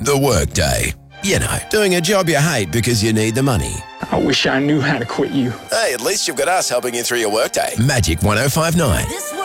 The workday. You know, doing a job you hate because you need the money. I wish I knew how to quit you. Hey, at least you've got us helping you through your workday. Magic 105.9.